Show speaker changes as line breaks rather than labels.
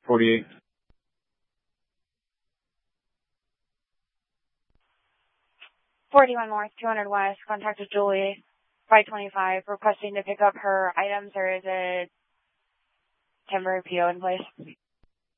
48.
North, 200 West, contacted Julie, 525, requesting to pick up her items, or is it temporary PO in place?